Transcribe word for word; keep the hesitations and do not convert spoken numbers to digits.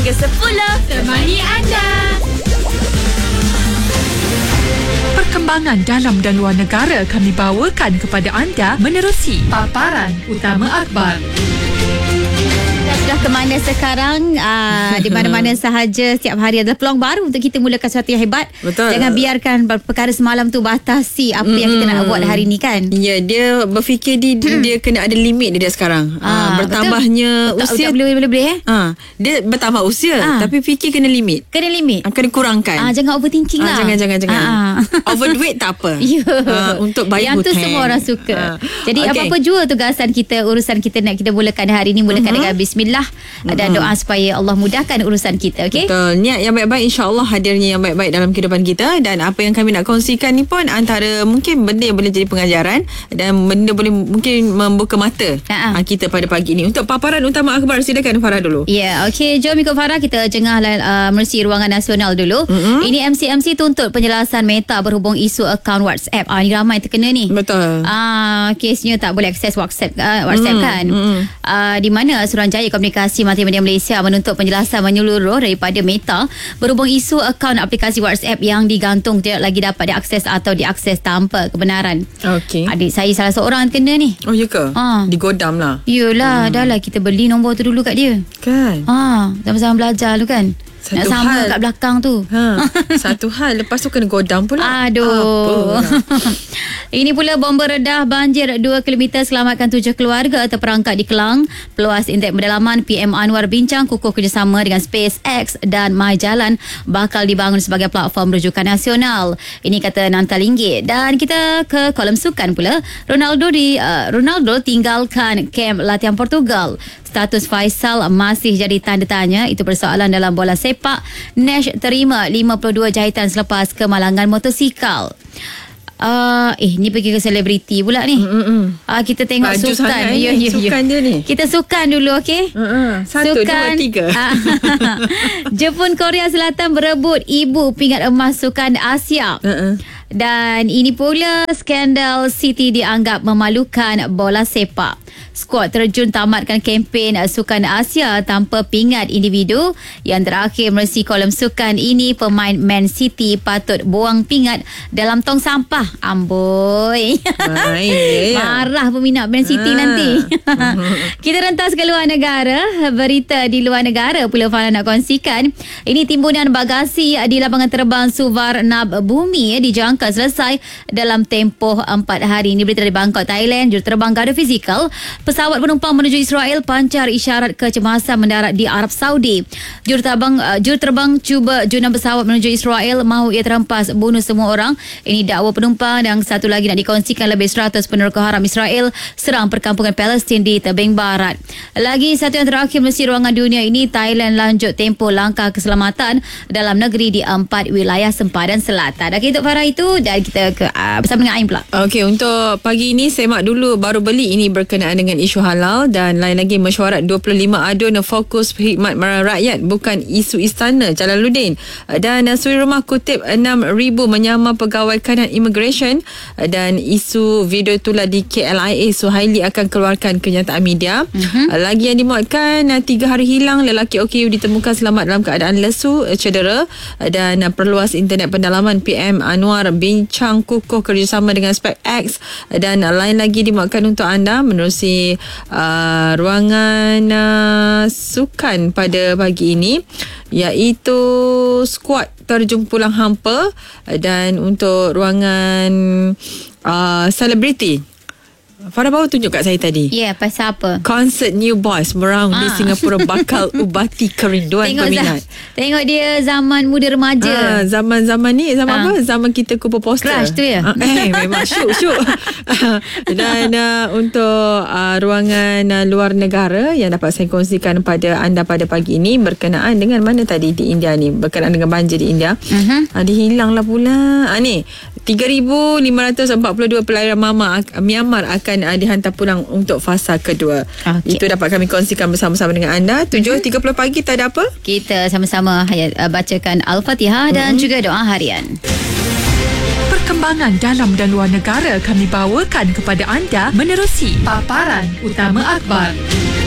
hingga sepuluh. Temani anda. Perkembangan dalam dan luar negara kami bawakan kepada anda menerusi paparan utama akhbar. Sudah ke mana sekarang? Aa, di mana-mana sahaja setiap hari adalah peluang baru untuk kita mulakan sesuatu yang hebat. Betul. Jangan biarkan perkara semalam tu batasi apa mm-hmm. yang kita nak buat hari ni kan. Ya, dia berfikir di, hmm. dia kena ada limit dia sekarang. Ah, bertambahnya betul. usia. Tak boleh-boleh eh? Ah, dia bertambah usia Ah. tapi fikir kena limit. Kena limit. Ah, kena kurangkan. Ah, jangan overthinking Ah, lah. jangan jangan jangan. Ah. Overweight tak apa. Ya. Ah, untuk bayi yang tu hutan. semua orang suka. Ah. Jadi Okay. apa-apa jua tugasan kita, urusan kita nak kita mulakan hari ni, mulakan Uh-huh. dengan bismillah dan doa supaya Allah mudahkan urusan kita, okey? Betul. Niat yang baik-baik, insya-Allah hadirnya yang baik-baik dalam kehidupan kita. Dan apa yang kami nak kongsikan ni pun antara mungkin benda yang boleh jadi pengajaran dan benda boleh mungkin membuka mata Ha-ha. uh, kita pada pagi ni. Untuk paparan utama akhbar, silakan Farah dulu. Ya, okey. Jom ikut Farah, kita jengah uh, menerusi ruangan nasional dulu. Mm-hmm. Ini M C M C tuntut penjelasan Meta berhubung isu akaun WhatsApp. Ah, ni ramai terkena ni. Betul. Ah, kesnya tak boleh akses WhatsApp uh, WhatsApp Mm, kan. mm. Ah, di mana Suruhanjaya Komunikasi Multimedia Malaysia menuntut penjelasan menyeluruh daripada Meta berhubung isu akaun aplikasi WhatsApp yang digantung tidak lagi dapat diakses atau diakses tanpa kebenaran. Okey. Adik saya salah seorang kena ni. Oh, ya ke? Ah. Digodam lah. Yelah, hmm. dah lah kita beli nombor tu dulu kat dia. Kan? Ha, zaman-zaman belajar tu kan. Satu nak sama hal. kat belakang tu. Ha, satu hal, lepas tu kena godam pula. Aduh. Ini pula bomba redah banjir dua kilometer selamatkan tujuh keluarga terperangkap di Kelang. Peluas indeks pendalaman P M Anwar bincang kukuh kerjasama dengan SpaceX dan MyJalan bakal dibangun sebagai platform rujukan nasional. Ini kata Nanta Linggit. Dan kita ke kolam sukan pula. Ronaldo di uh, Ronaldo tinggalkan kamp latihan Portugal. Status Faisal masih jadi tanda tanya. Itu persoalan dalam bola sepak. Nash terima lima puluh dua jahitan selepas kemalangan motosikal. Uh, eh ni pergi ke selebriti pula ni. Mm-mm. Uh, kita tengok Baju sukan. sangat Ya, ni, ya, ya. sukan dia ni. Kita sukan dulu, okey? Uh-uh. Satu, dua, tiga. Jepun Korea Selatan berebut ibu pingat emas sukan Asia. Uh-uh. Dan ini pula skandal Siti dianggap memalukan bola sepak. Skuad terjun tamatkan kempen Sukan Asia tanpa pingat individu. Yang terakhir menerusi kolam sukan ini, pemain Man City patut buang pingat dalam tong sampah. Amboi. Main ya. Marah peminat Man City Ah. nanti. Kita rentas ke luar negara. Berita di luar negara pula Farah nak kongsikan. Ini timbunan bagasi di lapangan terbang Suvarnabhumi Bumi dijangka selesai dalam tempoh empat hari. Ini berita dari Bangkok, Thailand. Juruterbang Garda Fizikal pesawat penumpang menuju Israel pancar isyarat kecemasan mendarat di Arab Saudi. Juruterbang uh, juruterbang cuba juna pesawat menuju Israel mahu ia terhempas bunuh semua orang. Ini dakwa penumpang. Dan satu lagi nak dikongsikan, lebih seratus peneroka haram Israel serang perkampungan Palestin di tebing barat. Lagi satu yang terakhir menerusi ruangan dunia ini, Thailand lanjut tempoh langkah keselamatan dalam negeri di empat wilayah sempadan selatan. Dah kita Farah itu dan kita ke uh, bersama dengan Aim pula. Okey, untuk pagi ini semak dulu baru beli ini berkenaan dengan isu halal. Dan lain lagi, mesyuarat dua puluh lima adun fokus khidmat rakyat bukan isu istana, Jalaluddin. Dan Suri Rumah kutip enam ribu menyamar pegawai kanan immigration. Dan isu video itulah di K L I A, Suhaili akan keluarkan kenyataan media. Uh-huh. Lagi yang dimuatkan, tiga hari hilang lelaki O K U ditemukan selamat dalam keadaan lesu, cedera. Dan perluas internet pendalaman P M Anwar bincang kukuh kerjasama dengan SpaceX. Dan lain lagi dimuatkan untuk anda menerusi uh, ruangan uh, sukan pada pagi ini, iaitu skuad terjun pulang hampa. Dan untuk ruangan uh, selebriti, Farah baru tunjuk kat saya tadi. Ya, yeah, pasal apa? Konsert New Boys meraung ah. di Singapura bakal ubati kerinduan tengok peminat. Za- tengok dia zaman muda remaja. Ah, zaman-zaman ni zaman ah. apa? Zaman kita kumpul poster. Crush tu ya? Ah, eh memang syuk syuk. Dan uh, untuk uh, ruangan uh, luar negara yang dapat saya kongsikan pada anda pada pagi ini berkenaan dengan mana tadi di India ni, berkenaan dengan banjir di India. Uh-huh. Ah, dia hilanglah pula. Ah, ni tiga ribu lima ratus empat puluh dua pelayaran Mama Myanmar akan uh, dihantar pulang untuk fasa kedua. Okay. Itu dapat kami kongsikan bersama-sama dengan anda. tujuh tiga puluh pagi tak ada apa? Kita sama-sama uh, bacakan Al-Fatihah mm-hmm. dan juga doa harian. Perkembangan dalam dan luar negara kami bawakan kepada anda menerusi paparan utama akhbar.